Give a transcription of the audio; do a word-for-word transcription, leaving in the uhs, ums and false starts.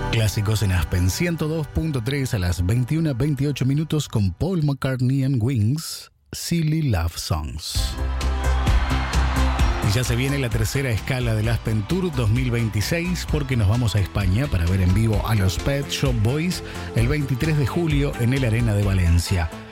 Clásicos en Aspen ciento dos punto tres a las veintiuna veintiocho minutos con Paul McCartney and Wings, Silly Love Songs. Y ya se viene la tercera escala del Aspen Tour dos mil veintiséis porque nos vamos a España para ver en vivo a los Pet Shop Boys el veintitrés de julio en el Arena de Valencia.